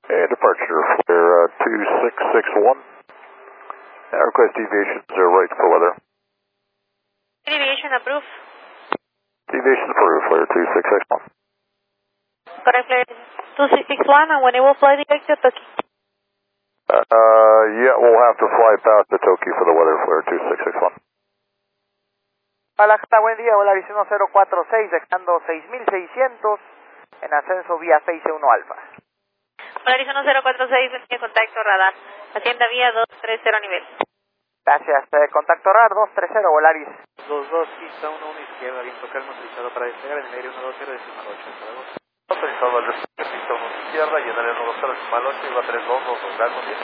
And departure flare 2661. And request deviation 0 right for weather. Deviation approved. Deviation approved, flare 2661. Correct, flare 2661, and when it will fly direct to Tokyo. Yeah, we'll have to fly past the Tokyo for the weather, flare 2661. Guadalajara, buen día, Volaris 1046, dejando 6600 en ascenso vía Phase 1 Alfa. Volaris 1046, línea de contacto radar. Hacienda vía 230 nivel. Gracias, contacto radar 230, Volaris. 22, pista 11 izquierda, viento calmo, autorizado para despegar en el aire 120 decimal 8. Autorizado al despegue, pista 1 izquierda, llenar el 120 decimal 8, iba 3222, gracias, bien.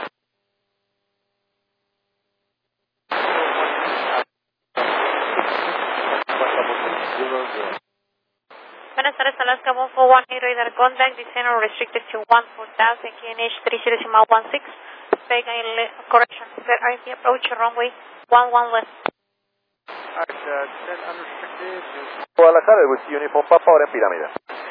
Buenas tardes, Alaska 1418 radar contact, descent restricted to 14,000, QNH 30.16, Vega correction, RP approach runway 11 left. Descent unrestricted to... Guadalajara, with Uniform Papa, ahora en pirámide.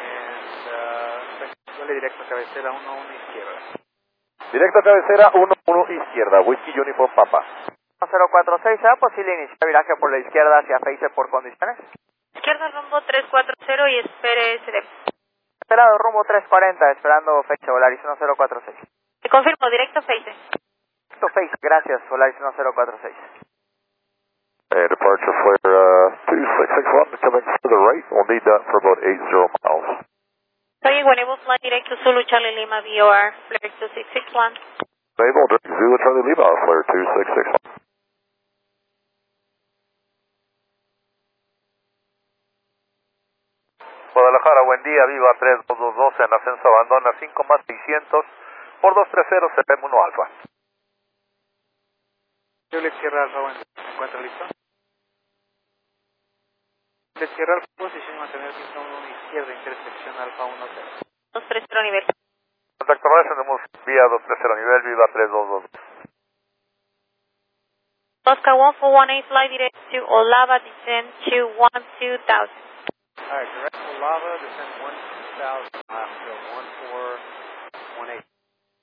And, duele directo a cabecera 1-1 izquierda. Directo a cabecera 1-1 izquierda, Whiskey Uniform Papa. 1046, ¿será posible iniciar viraje por la izquierda hacia Phase por condiciones? Izquierda rumbo 340 y espere SD. Esperado rumbo 340, esperando fecha, Volaris 1046. Te confirmo, directo Phase. Directo Phase, gracias, Volaris 1046. Departure flare 2661, coming to the right. We'll need that for about 80 miles. Soy when it will fly direct to Zulu Charlie Lima VOR, flare 2661. Naval, direct Zulu Charlie Lima, flare 2661. Guadalajara, buen día, viva 3222 en ascenso, abandona 5 más 600 por 230, CPM 1 Alfa. Juliet Sierra Alfa, buen día. ¿Se encuentra listo? Juliet Sierra Alfa, posición mantener pista 1 izquierda, intersección Alfa 10. 230 nivel. Contacto radio, tenemos vía 230 nivel, viva 3222. Oscar 1418, fly direct to Olava, descent to 12,000. Alright, direct to Lava, descend 1,000 miles.